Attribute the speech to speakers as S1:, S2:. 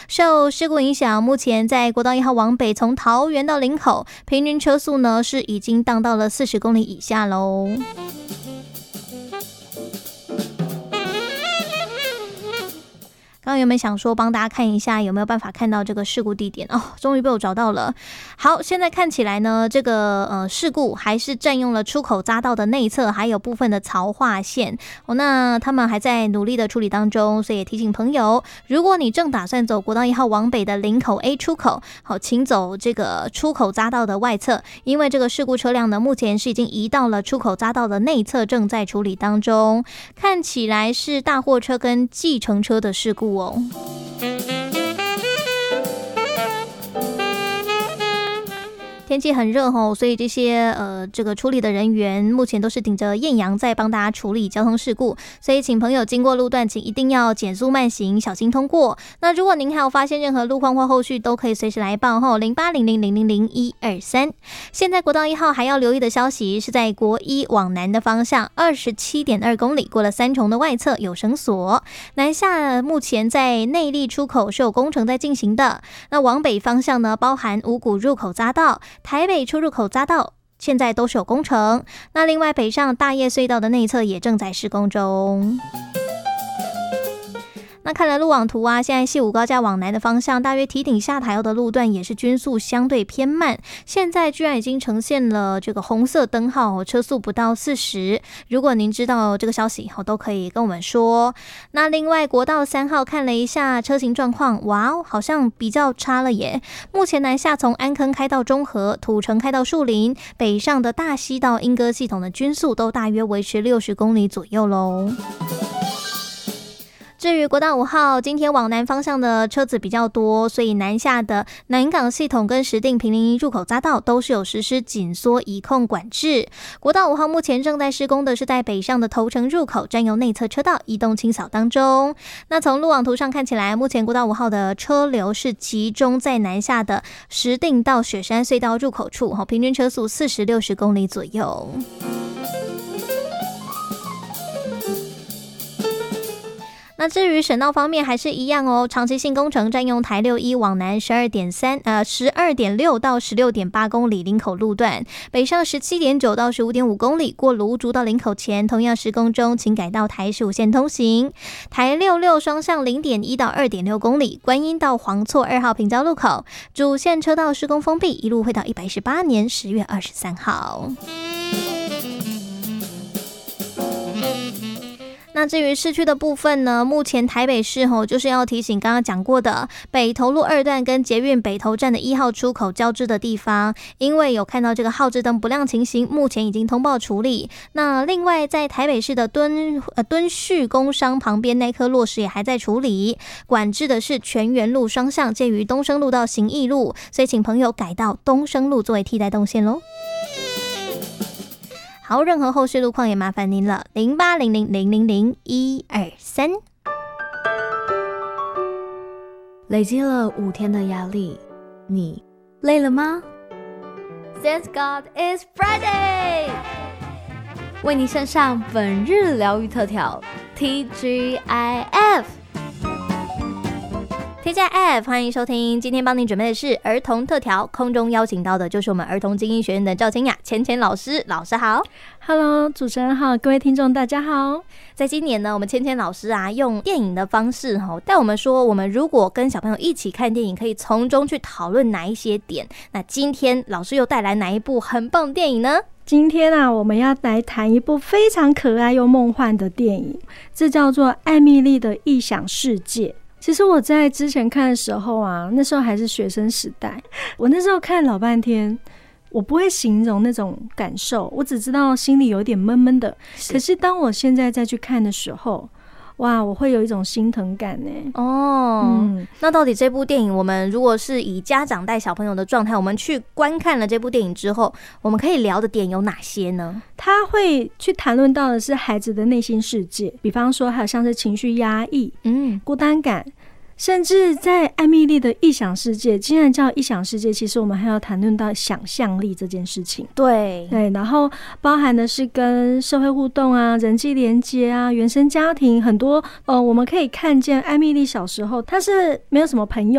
S1: 受事故影响，目前在国道1号往北，从桃园到林口，平均车速呢是已经降到了40公里以下喽。刚刚原本想说帮大家看一下有没有办法看到这个事故地点哦，终于被我找到了。好，现在看起来呢，这个事故还是占用了出口匝道的内侧，还有部分的槽化线哦。那他们还在努力的处理当中，所以也提醒朋友，如果你正打算走国道1号往北的林口 A 出口，好，请走这个出口匝道的外侧，因为这个事故车辆呢，目前是已经移到了出口匝道的内侧，正在处理当中。看起来是大货车跟计程车的事故哦。天气很热吼，所以这些这个处理的人员目前都是顶着艳阳在帮大家处理交通事故，所以请朋友经过路段，请一定要减速慢行，小心通过。那如果您还有发现任何路况或后续，都可以随时来报吼0800000123。现在国道1号还要留意的消息是在国一往南的方向，27.2公里过了三重的外侧有绳索，南下目前在内壢出口是有工程在进行的。那往北方向呢，包含五股入口匝道、台北出入口匝道现在都是有工程，那另外北上大业隧道的内侧也正在施工中。那看了路网图啊，现在汐五高架往南的方向，大约堤顶下台的路段也是均速相对偏慢，现在居然已经呈现了这个红色灯号，车速不到40。如果您知道这个消息，都可以跟我们说。那另外国道3号看了一下车型状况，哇，好像比较差了耶。目前南下从安坑开到中和，土城开到树林，北上的大溪到莺歌系统的均速都大约维持60公里左右咯。至于国道5号，今天往南方向的车子比较多，所以南下的南港系统跟石碇坪林入口匝道都是有实施紧缩移控管制。国道5号目前正在施工的是在北上的头城入口，占用内侧车道，移动清扫当中。那从路网图上看起来，目前国道5号的车流是集中在南下的石碇到雪山隧道入口处，平均车速40-60公里左右。那至于省道方面还是一样哦，长期性工程占用台6-1往南12.6到16.8公里林口路段，北上17.9到15.5公里，过芦竹到林口前同样施工中，请改道台15线通行。台66双向0.1到2.6公里，观音到黄厝2号平交路口，主线车道施工封闭，一路会到118年10月23号。那至于市区的部分呢，目前台北市就是要提醒刚刚讲过的北投路2段跟捷运北投站的1号出口交织的地方，因为有看到这个号志灯不亮情形，目前已经通报处理。那另外在台北市的敦叙工商旁边那颗落石也还在处理，管制的是全园路双向，介于东升路到行义路，所以请朋友改到东升路作为替代动线咯。好，任何后续路况也麻烦您了，0800000123。
S2: 累积了5天的压力，你累了吗？
S3: Thank God it's Friday，
S2: 为你献上本日疗愈特调 TGIF。
S1: TGIF， 欢迎收听，今天帮您准备的是儿童特调，空中邀请到的就是我们儿童精英学院的赵清雅芊老师，老师好。
S4: Hello， 主持人好，各位听众大家好。
S1: 在今年呢，我们芊老师啊，用电影的方式带我们说，我们如果跟小朋友一起看电影，可以从中去讨论哪一些点。那今天老师又带来哪一部很棒的电影呢？
S4: 今天啊，我们要来谈一部非常可爱又梦幻的电影，这叫做《艾蜜莉的异想世界》。其实我在之前看的时候啊，那时候还是学生时代，我那时候看老半天，我不会形容那种感受，我只知道心里有点闷闷的。可是当我现在再去看的时候，哇，我会有一种心疼感呢。
S1: 那到底这部电影，我们如果是以家长带小朋友的状态，我们去观看了这部电影之后，我们可以聊的点有哪些呢？
S4: 他会去谈论到的是孩子的内心世界，比方说还有像是情绪压抑、孤单感，甚至在艾蜜莉的异想世界，既然叫异想世界，其实我们还要谈论到想象力这件事情。
S1: 对，
S4: 然后包含的是跟社会互动啊、人际连接啊、原生家庭很多我们可以看见艾蜜莉小时候她是没有什么朋友